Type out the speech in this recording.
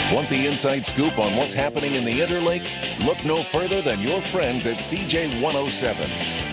Want the inside scoop on what's happening in the Interlake? Look no further than your friends at CJ107.